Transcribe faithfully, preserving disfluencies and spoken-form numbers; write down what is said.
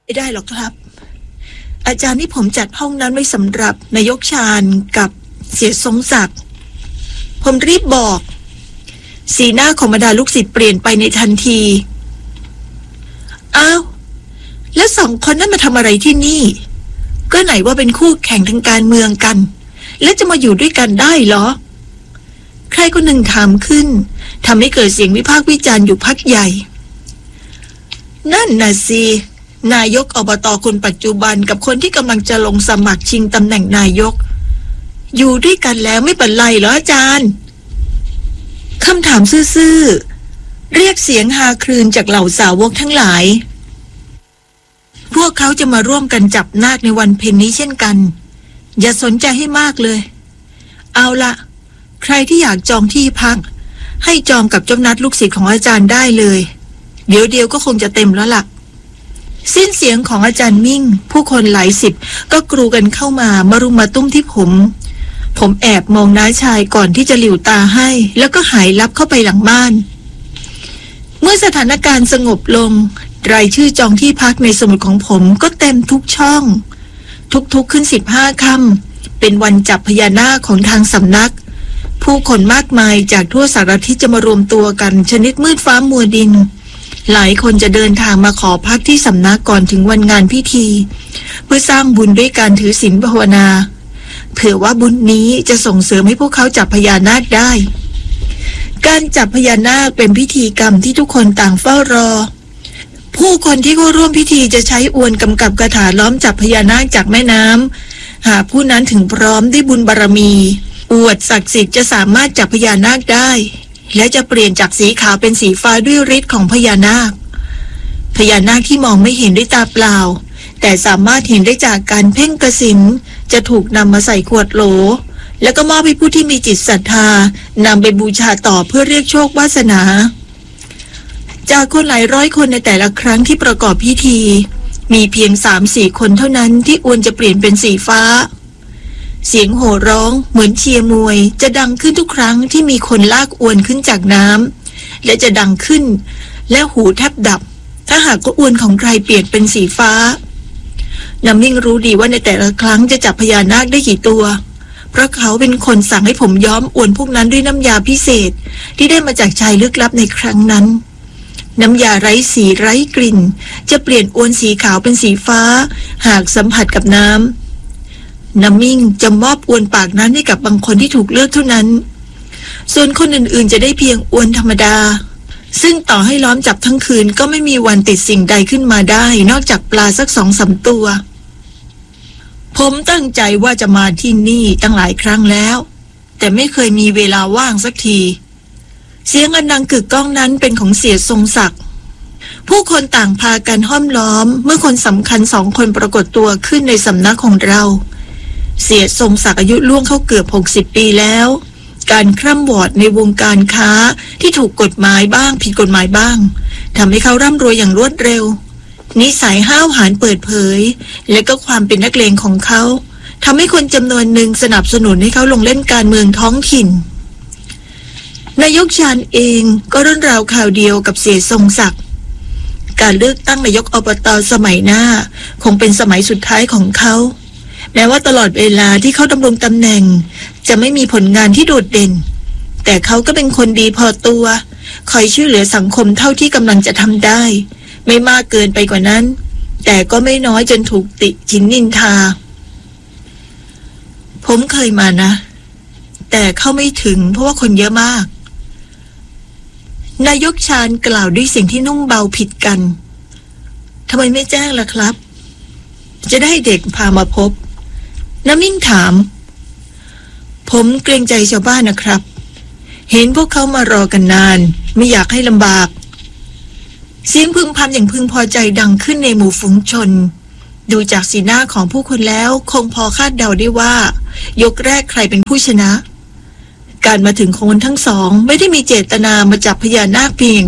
ไม่ได้หรอกครับอาจารย์ที่ผมจัดห้องนั้นไว้สำหรับนายกชาญกับเสียทรงศักดิ์ผมรีบบอกสีหน้าของบรรดาลูกศิษย์เปลี่ยนไปในทันทีอ้าวแล้วสองคนนั้นมาทำอะไรที่นี่ก็ไหนว่าเป็นคู่แข่งทางการเมืองกันและจะมาอยู่ด้วยกันได้เหรอใครคนหนึ่งถามขึ้นทำให้เกิดเสียงวิพากษ์วิจารณ์อยู่พักใหญ่นั่นน่ะสินายกอบต.คนปัจจุบันกับคนที่กำลังจะลงสมัครชิงตำแหน่งนายกอยู่ด้วยกันแล้วไม่เป็นไรเหรออาจารย์คำถามซื่อๆเรียกเสียงฮาครืนจากเหล่าสาวกทั้งหลายพวกเขาจะมาร่วมกันจับนาคในวันเพ็ญนี้เช่นกันอย่าสนใจให้มากเลยเอาละใครที่อยากจองที่พักให้จองกับเจ้านัดลูกศิษย์ของอาจารย์ได้เลยเดี๋ยวเดียวก็คงจะเต็มแล้วล่ะสิ้นเสียงของอาจารย์มิ่งผู้คนหลายสิบก็กรูกันเข้ามามารุมมาตุ้มที่ผมผมแอบมองน้าชายก่อนที่จะหลิวตาให้แล้วก็หายลับเข้าไปหลังบ้านเมื่อสถานการณ์สงบลงรายชื่อจองที่พักในสมุดของผมก็เต็มทุกช่องทุกๆขึ้นสิบห้าค่ำเป็นวันจับพญานาคของทางสำนักผู้คนมากมายจากทั่วสารทิศจะมารวมตัวกันชนิดมืดฟ้ามัวดินหลายคนจะเดินทางมาขอพักที่สำนักก่อนถึงวันงานพิธีเพื่อสร้างบุญด้วยการถือศีลภาวนาเผื่อว่าบุญนี้จะส่งเสริมให้พวกเขาจับพญานาคได้การจับพญานาคเป็นพิธีกรรมที่ทุกคนต่างเฝ้ารอผู้คนที่เข้าร่วมพิธีจะใช้อวนกำกับคาถาล้อมจับพญานาคจากแม่น้ำหากผู้นั้นถึงพร้อมด้วยบุญบารมีอวดศักดิ์สิทธิ์จะสามารถจับพญานาคได้และจะเปลี่ยนจากสีขาวเป็นสีฟ้าด้วยฤทธิ์ของพญานาคพญานาคที่มองไม่เห็นด้วยตาเปล่าแต่สามารถเห็นได้จากการเพ่งกสิณจะถูกนำมาใส่ขวดโหลแล้วก็มอบให้ผู้ที่มีจิตศรัทธานำไปบูชาต่อเพื่อเรียกโชควาสนาจากคนหลายร้อยคนในแต่ละครั้งที่ประกอบพิธีมีเพียง สามสี่ คนเท่านั้นที่อวนจะเปลี่ยนเป็นสีฟ้าเสียงโห่ร้องเหมือนเชียร์มวยจะดังขึ้นทุกครั้งที่มีคนลากอวนขึ้นจากน้ำและจะดังขึ้นและหูแทบดับถ้าหากว่าอวนของใครเปลี่ยนเป็นสีฟ้าน้ำมิ่งรู้ดีว่าในแต่ละครั้งจะจับพญานาคได้กี่ตัวเพราะเขาเป็นคนสั่งให้ผมย้อมอวนพวกนั้นด้วยน้ำยาพิเศษที่ได้มาจากชายลึกลับในครั้งนั้นน้ำยาไร้สีไร้กลิ่นจะเปลี่ยนอวนสีขาวเป็นสีฟ้าหากสัมผัสกับน้ำน้ำมิ่งจะมอบอวนปากนั้นให้กับบางคนที่ถูกเลือกเท่านั้นส่วนคนอื่นๆจะได้เพียงอวนธรรมดาซึ่งต่อให้ล้อมจับทั้งคืนก็ไม่มีวันติดสิ่งใดขึ้นมาได้นอกจากปลาสักสองสามตัวผมตั้งใจว่าจะมาที่นี่ตั้งหลายครั้งแล้วแต่ไม่เคยมีเวลาว่างสักทีเสียงอันดังกึกก้องนั้นเป็นของเสียทรงศักดิ์ผู้คนต่างพากันห้อมล้อมเมื่อคนสำคัญสองคนปรากฏตัวขึ้นในสำนักของเราเสียทรงศักดิ์อายุล่วงเข้าเกือบหกสิบปีแล้วการคร่ำวอดในวงการค้าที่ถูกกฎหมายบ้างผิดกฎหมายบ้างทำให้เขาร่ำรวยอย่างรวดเร็วนิสัยห้าวหาญเปิดเผยและก็ความเป็นนักเลงของเขาทำให้คนจำนวนหนึ่งสนับสนุนให้เขาลงเล่นการเมืองท้องถิ่นนายกชาญเองก็ร่นราวข่าวเดียวกับเสียทรงศักดิ์การเลือกตั้งนายกอบต.สมัยหน้าคงเป็นสมัยสุดท้ายของเขาแม้ว่าตลอดเวลาที่เขาดำรงตำแหน่งจะไม่มีผลงานที่โดดเด่นแต่เขาก็เป็นคนดีพอตัวคอยช่วยเหลือสังคมเท่าที่กำลังจะทำได้ไม่มากเกินไปกว่านั้นแต่ก็ไม่น้อยจนถูกติฉินนินทาผมเคยมานะแต่เข้าไม่ถึงเพราะว่าคนเยอะมากนายกชาญกล่าวด้วยเสียงที่นุ่มเบาผิดกันทำไมไม่แจ้งล่ะครับจะได้เด็กพามาพบน้ำมิ่งถามผมเกรงใจชาวบ้านนะครับเห็นพวกเขามารอกันนานไม่อยากให้ลำบากเสียงพึมพำอย่างพึงพอใจดังขึ้นในหมู่ฝูงชนดูจากสีหน้าของผู้คนแล้วคงพอคาดเดาได้ว่ายกแรกใครเป็นผู้ชนะการมาถึงของคนทั้งสองไม่ได้มีเจตนามาจับพญานาคเพียง